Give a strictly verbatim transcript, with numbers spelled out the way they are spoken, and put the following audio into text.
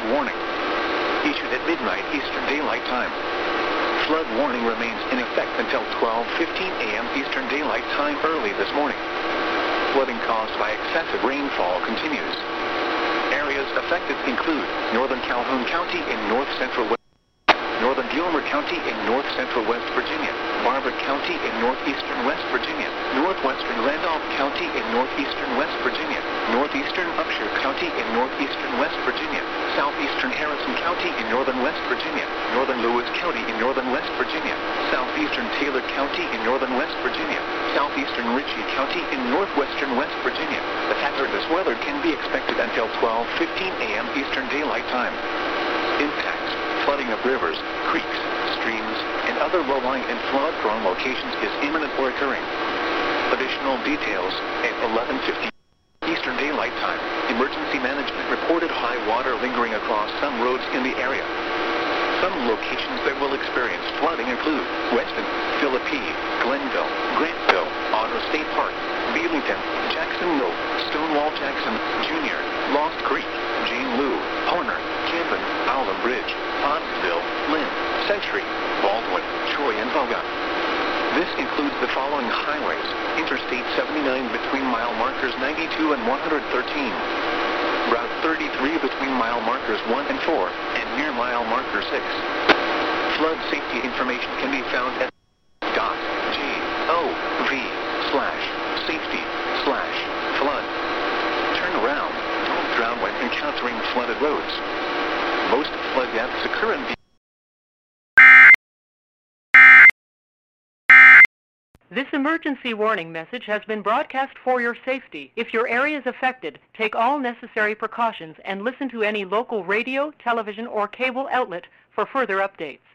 flood warning. Issued at midnight Eastern Daylight Time. Flood warning remains in effect until twelve fifteen a m Eastern Daylight Time early this morning. Flooding caused by excessive rainfall continues. Areas affected include Northern Calhoun County in north-central West, Northern Gilmer County in north-central West Virginia, Barber County in northeastern West Virginia, northwestern Randolph County in northeastern West Virginia, northeastern Upshur County in northeastern West Virginia, southeastern Harrison County in northern West Virginia, northern Lewis County in northern West Virginia, southeastern Taylor County in northern West Virginia, southeastern Ritchie County in northwestern West Virginia. The hazardous weather can be expected until twelve fifteen a m Eastern Daylight Time. Impacts: flooding of rivers, creeks, streams, and other low-lying and flood-prone locations is imminent or occurring. Additional details at eleven fifty Eastern Daylight Time. Emergency management reported high water lingering across some roads in the area. Some locations that will experience flooding include Weston, Philippi, Glenville, Grantville, Otter State Park, Beelington, Jackson Mill, Stonewall Jackson, Junior, Lost Creek, Jane Lou, Horner, Camden, Owlin Bridge, Pottsville, Lynn, Century, Baldwin, Troy, and Volga. This includes the following highways: Interstate seventy-nine between mile markers ninety-two and one hundred thirteen, Route thirty-three between mile markers one and four, and near mile marker six. Flood safety information can be found at .gov slash safety slash flood. Turn around. Don't drown when encountering flooded roads. Most flood deaths occur in the This emergency warning message has been broadcast for your safety. If your area is affected, take all necessary precautions and listen to any local radio, television, or cable outlet for further updates.